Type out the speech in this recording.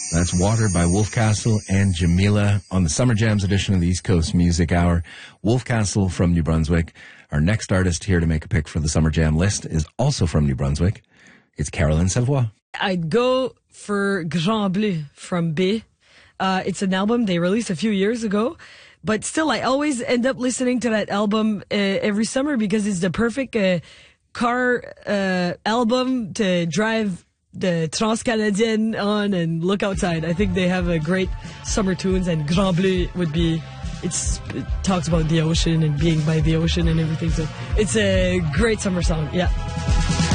That's Water by Wolfcastle and Jamila on the Summer Jams edition of the East Coast Music Hour. Wolfcastle from New Brunswick. Our next artist here to make a pick for the Summer Jam list is also from New Brunswick. It's Carolyn Savoie. I'd go for Grand Bleu from B. It's an album they released a few years ago, but still I always end up listening to that album every summer because it's the perfect car album to drive the Trans-Canadienne on and look outside. I think they have a great summer tunes, and Grand Bleu would be, it talks about the ocean and being by the ocean and everything, so it's a great summer song, yeah.